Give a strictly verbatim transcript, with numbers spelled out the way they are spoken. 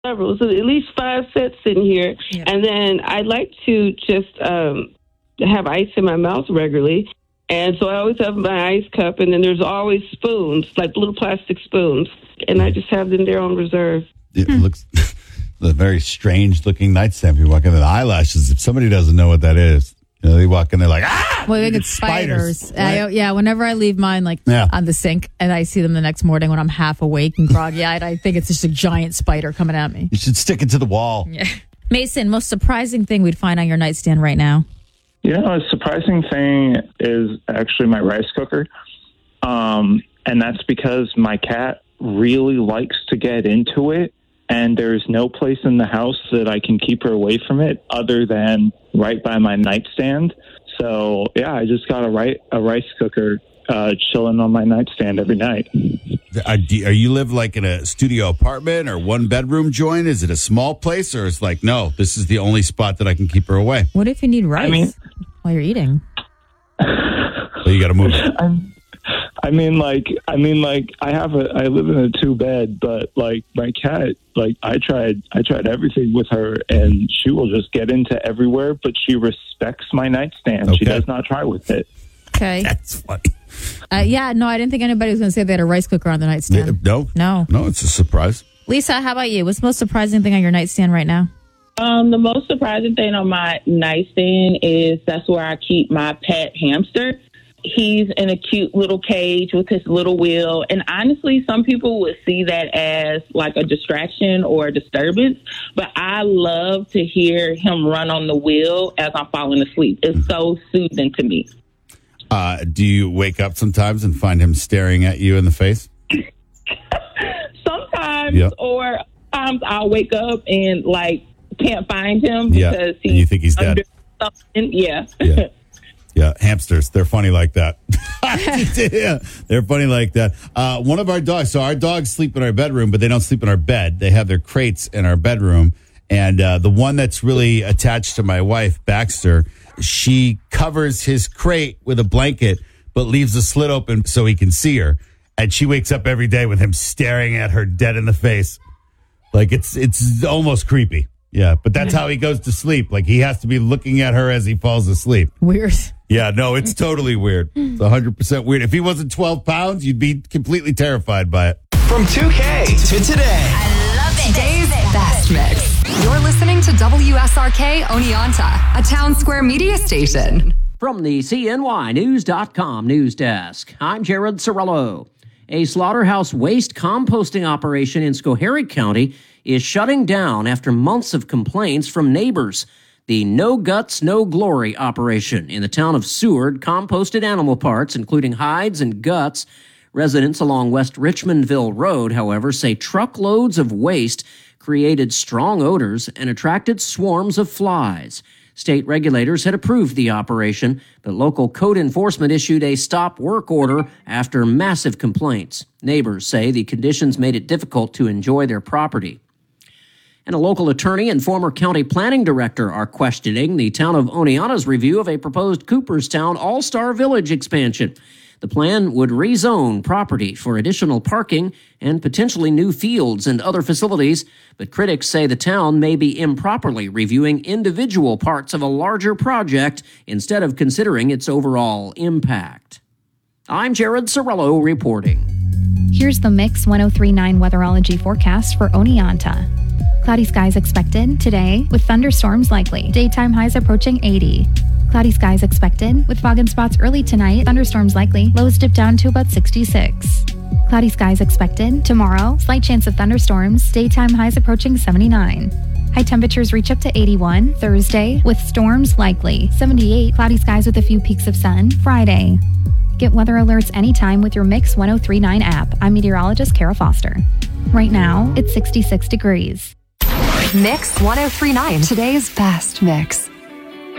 several, so at least five sets in here. Yeah. And then I like to just um, have ice in my mouth regularly. And so I always have my ice cup, and then there's always spoons, like little plastic spoons, and I just have them there on reserve. It hmm. looks a very strange-looking nightstand. If you walk in, the eyelashes, if somebody doesn't know what that is, you know, they walk in, they're like, ah! Well, I think it's spiders. spiders right? I, yeah, whenever I leave mine like yeah. on the sink, and I see them the next morning when I'm half awake and groggy-eyed, I think it's just a giant spider coming at me. You should stick it to the wall. Yeah. Mason, most surprising thing we'd find on your nightstand right now? You know, a surprising thing is actually my rice cooker. Um, and that's because my cat really likes to get into it. And there's no place in the house that I can keep her away from it other than right by my nightstand. So, yeah, I just got a, right, a rice cooker uh, chilling on my nightstand every night. Are, do, are you live like in a studio apartment or one bedroom joint? Is it a small place, or it's like, no, this is the only spot that I can keep her away? What if you need rice I mean, while you're eating? Well, you got to move it. I'm, I mean, like, I mean, like, I have a, I live in a two bed, but like my cat, like, I tried, I tried everything with her, and she will just get into everywhere. But she respects my nightstand. Okay. She does not try with it. Okay. That's funny. Uh, yeah, no, I didn't think anybody was going to say they had a rice cooker on the nightstand. Yeah, no, no, no, it's a surprise. Lisa, how about you? What's the most surprising thing on your nightstand right now? Um, the most surprising thing on my nightstand is that's where I keep my pet hamster. He's in a cute little cage with his little wheel. And honestly, some people would see that as like a distraction or a disturbance. But I love to hear him run on the wheel as I'm falling asleep. It's so soothing to me. Uh, do you wake up sometimes and find him staring at you in the face? Sometimes, yep. or sometimes I'll wake up and like can't find him yeah. because he's and you think he's dead. Something. Yeah. yeah. Yeah, hamsters, they're funny like that. yeah, they're funny like that. Uh, one of our dogs, so our dogs sleep in our bedroom, but they don't sleep in our bed. They have their crates in our bedroom. And uh, the one that's really attached to my wife, Baxter, she covers his crate with a blanket, but leaves the slit open so he can see her. And she wakes up every day with him staring at her dead in the face. Like, it's it's almost creepy. Yeah, but that's how he goes to sleep. Like, he has to be looking at her as he falls asleep. Weird. Yeah, no, it's totally weird. It's one hundred percent weird. If he wasn't twelve pounds, you'd be completely terrified by it. From two K to today. I love it. Today's Best Mix. You're listening to W S R K Oneonta, a Town Square media station. From the C N Y News dot com news desk, I'm Jared Cirillo. A slaughterhouse waste composting operation in Schoharie County is shutting down after months of complaints from neighbors. The No Guts, No Glory operation in the town of Seward composted animal parts, including hides and guts. Residents along West Richmondville Road, however, say truckloads of waste created strong odors and attracted swarms of flies. State regulators had approved the operation, but local code enforcement issued a stop work order after massive complaints. Neighbors say the conditions made it difficult to enjoy their property. And a local attorney and former county planning director are questioning the town of Oneonta's review of a proposed Cooperstown All-Star Village expansion. The plan would rezone property for additional parking and potentially new fields and other facilities, but critics say the town may be improperly reviewing individual parts of a larger project instead of considering its overall impact. I'm Jared Cirillo reporting. Here's the Mix one oh three point nine weatherology forecast for Oneonta. Cloudy skies expected today with thunderstorms likely. Daytime highs approaching eighty. Cloudy skies expected with fog in spots early tonight. Thunderstorms likely. Lows dip down to about sixty-six. Cloudy skies expected tomorrow. Slight chance of thunderstorms. Daytime highs approaching seventy-nine. High temperatures reach up to eighty-one. Thursday with storms likely. seventy-eight. Cloudy skies with a few peaks of sun. Friday. Get weather alerts anytime with your Mix one oh three point nine app. I'm meteorologist Kara Foster. Right now, it's sixty-six degrees. Mix one oh three point nine, today's Best Mix.